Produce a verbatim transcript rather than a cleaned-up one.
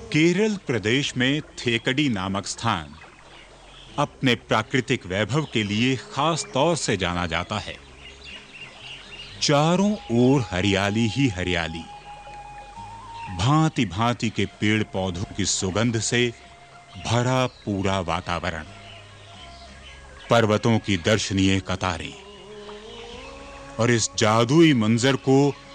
केरल प्रदेश में थेकडी नामक स्थान अपने प्राकृतिक वैभव के लिए खास तौर से जाना जाता है। चारों ओर हरियाली ही हरियाली, भांति-भांति के पेड़ पौधों की सुगंध से भरा पूरा वातावरण, पर्वतों की दर्शनीय कतारें और इस जादुई मंजर को